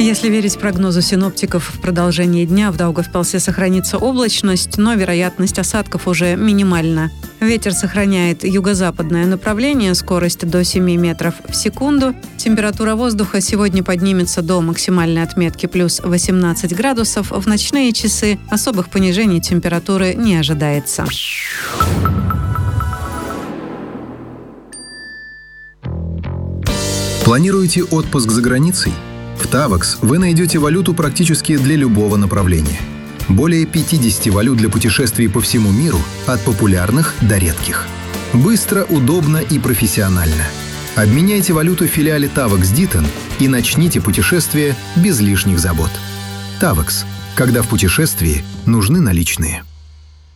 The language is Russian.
Если верить прогнозу синоптиков, в продолжении дня в Даугавпилсе сохранится облачность, но вероятность осадков уже минимальна. Ветер сохраняет юго-западное направление, скорость до 7 метров в секунду. Температура воздуха сегодня поднимется до максимальной отметки плюс 18 градусов. В ночные часы особых понижений температуры не ожидается. Планируете отпуск за границей? В Tavax вы найдете валюту практически для любого направления. Более 50 валют для путешествий по всему миру, от популярных до редких. Быстро, удобно и профессионально. Обменяйте валюту в филиале Tavax Ditton и начните путешествие без лишних забот. Tavax. Когда в путешествии нужны наличные.